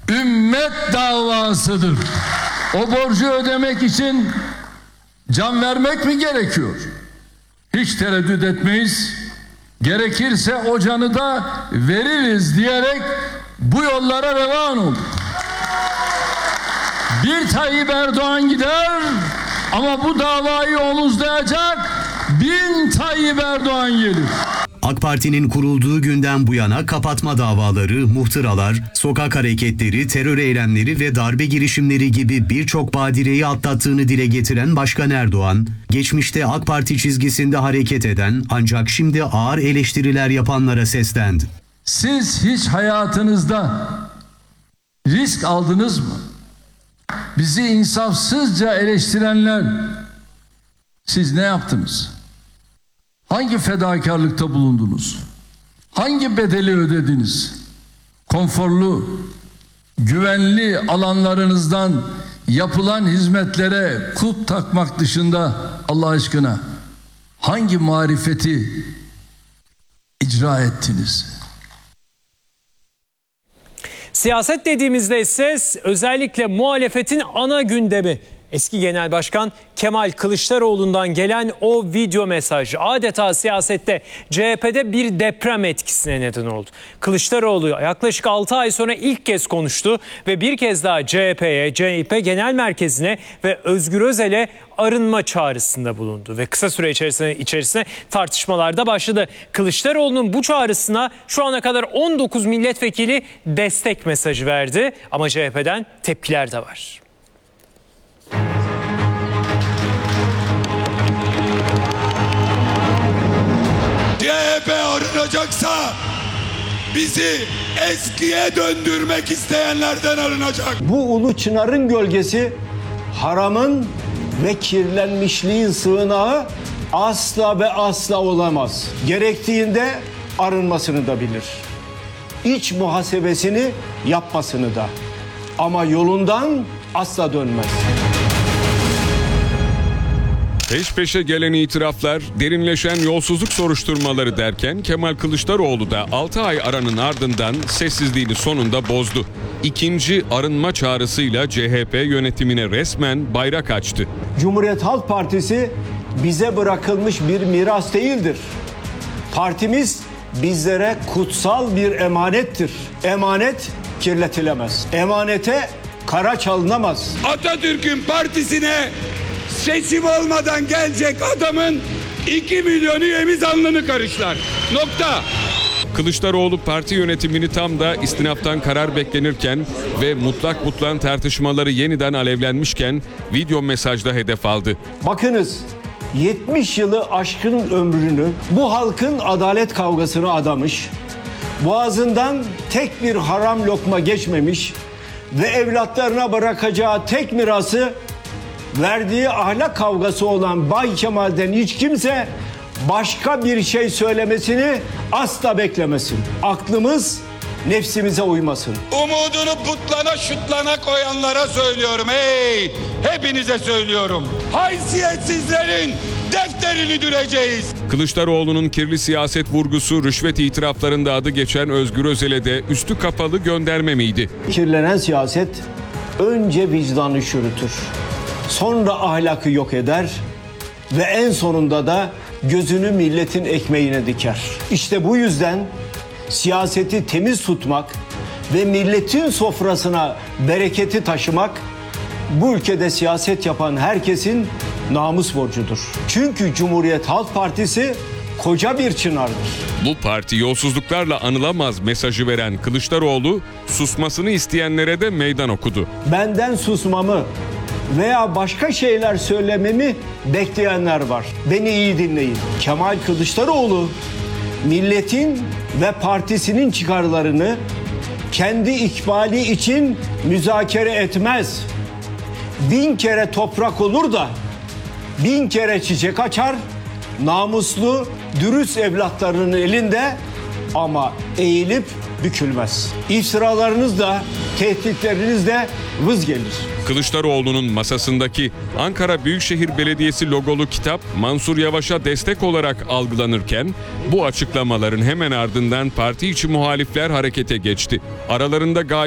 ümmet davasıdır. O borcu ödemek için can vermek mi gerekiyor? Hiç tereddüt etmeyiz. Gerekirse o canı da veririz diyerek bu yollara revan olduk. Bir Tayyip Erdoğan gider ama bu davayı omuzlayacak 1000 Tayyip Erdoğan gelir. AK Parti'nin kurulduğu günden bu yana kapatma davaları, muhtıralar, sokak hareketleri, terör eylemleri ve darbe girişimleri gibi birçok badireyi atlattığını dile getiren Başkan Erdoğan, geçmişte AK Parti çizgisinde hareket eden ancak şimdi ağır eleştiriler yapanlara seslendi. Siz hiç hayatınızda risk aldınız mı? Bizi insafsızca eleştirenler, siz ne yaptınız? Hangi fedakarlıkta bulundunuz? Hangi bedeli ödediniz? Konforlu, güvenli alanlarınızdan yapılan hizmetlere kulp takmak dışında Allah aşkına hangi marifeti icra ettiniz? Siyaset dediğimizde ise özellikle muhalefetin ana gündemi. Eski Genel Başkan Kemal Kılıçdaroğlu'ndan gelen o video mesajı adeta siyasette CHP'de bir deprem etkisine neden oldu. Kılıçdaroğlu yaklaşık 6 ay sonra ilk kez konuştu ve bir kez daha CHP Genel Merkezi'ne ve Özgür Özel'e arınma çağrısında bulundu. Ve kısa süre içerisinde tartışmalar da başladı. Kılıçdaroğlu'nun bu çağrısına şu ana kadar 19 milletvekili destek mesajı verdi ama CHP'den tepkiler de var. CHP arınacaksa bizi eskiye döndürmek isteyenlerden arınacak. Bu ulu çınarın gölgesi haramın ve kirlenmişliğin sığınağı asla ve asla olamaz. Gerektiğinde arınmasını da bilir. İç muhasebesini yapmasını da. Ama yolundan asla dönmez. Peş peşe gelen itiraflar, derinleşen yolsuzluk soruşturmaları derken Kemal Kılıçdaroğlu da 6 ay aranın ardından sessizliğini sonunda bozdu. İkinci arınma çağrısıyla CHP yönetimine resmen bayrak açtı. Cumhuriyet Halk Partisi bize bırakılmış bir miras değildir. Partimiz bizlere kutsal bir emanettir. Emanet kirletilemez. Emanete kara çalınamaz. Atatürk'ün partisine seçim olmadan gelecek adamın 2 milyon üyemiz alnını karışlar. Nokta. Kılıçdaroğlu parti yönetimini tam da istinaftan karar beklenirken ve mutlak tartışmaları yeniden alevlenmişken video mesajda hedef aldı. Bakınız 70 yılı aşkın ömrünü bu halkın adalet kavgasına adamış, boğazından tek bir haram lokma geçmemiş ve evlatlarına bırakacağı tek mirası verdiği ahlak kavgası olan Bay Kemal'den hiç kimse başka bir şey söylemesini asla beklemesin. Aklımız nefsimize uymasın. Umudunu putlana şutlana koyanlara söylüyorum. Hey! Hepinize söylüyorum. Haysiyetsizlerin defterini düreceğiz. Kılıçdaroğlu'nun kirli siyaset vurgusu rüşvet itiraflarında adı geçen Özgür Özel'e de üstü kapalı gönderme miydi? Kirlenen siyaset önce vicdanı çürütür. Sonra ahlakı yok eder ve en sonunda da gözünü milletin ekmeğine diker. İşte bu yüzden siyaseti temiz tutmak ve milletin sofrasına bereketi taşımak bu ülkede siyaset yapan herkesin namus borcudur. Çünkü Cumhuriyet Halk Partisi koca bir çınardır. Bu parti yolsuzluklarla anılamaz mesajı veren Kılıçdaroğlu susmasını isteyenlere de meydan okudu. Benden susmamı veya başka şeyler söylememi bekleyenler var. Beni iyi dinleyin. Kemal Kılıçdaroğlu milletin ve partisinin çıkarlarını kendi ikbali için müzakere etmez. 1000 kere toprak olur da 1000 kere çiçek açar, namuslu, dürüst evlatlarının elinde ama eğilip bükülmez. İftiralarınız da, tehditleriniz de vız gelir. Kılıçdaroğlu'nun masasındaki Ankara Büyükşehir Belediyesi logolu kitap Mansur Yavaş'a destek olarak algılanırken bu açıklamaların hemen ardından parti içi muhalifler harekete geçti. Aralarında